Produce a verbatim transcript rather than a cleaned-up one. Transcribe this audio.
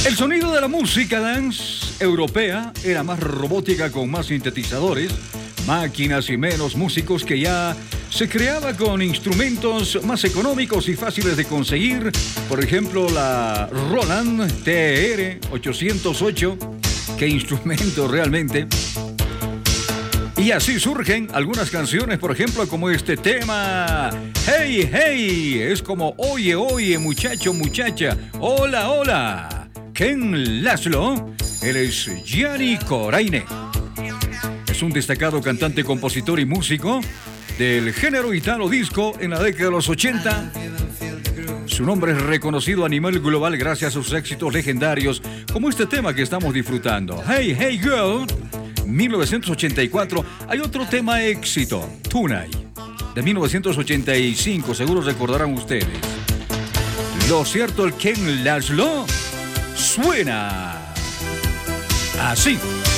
El sonido de la música dance europea era más robótica con más sintetizadores, máquinas y menos músicos que ya se creaba con instrumentos más económicos y fáciles de conseguir. Por ejemplo, la Roland T R ochocientos ocho. ¡Qué instrumento realmente! Y así surgen algunas canciones, por ejemplo, como este tema. ¡Hey, hey! Es como, oye, oye, muchacho, muchacha. ¡Hola, hola! Ken Laszlo, él es Gianni Coraine. Es un destacado cantante, compositor y músico del género italo disco en la década de los ochenta. Su nombre es reconocido a nivel global gracias a sus éxitos legendarios, como este tema que estamos disfrutando. Hey, hey, girl. mil novecientos ochenta y cuatro. Hay otro tema éxito, Tonight, de mil novecientos ochenta y cinco, seguro recordarán ustedes. Lo cierto, el Ken Laszlo suena así.